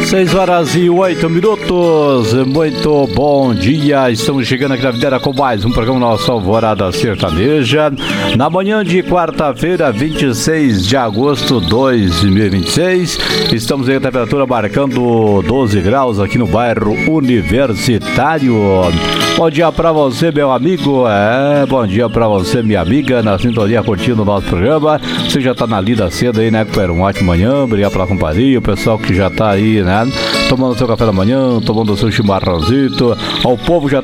6h08. Muito bom dia. Estamos chegando aqui na Videira com mais um programa nosso Alvorada Sertaneja. Na manhã de quarta-feira, 26 de agosto de 2026. Estamos aí com a temperatura marcando 12 graus aqui no bairro Universitário. Bom dia pra você, meu amigo. Bom dia pra você, minha amiga, na sintonia curtindo o nosso programa. Você já tá na lida cedo aí, né? Era uma ótima manhã. Obrigado pela companhia. O pessoal que já tá aí, né? Tomando seu café da manhã, tomando seu chimarrãozito. O povo já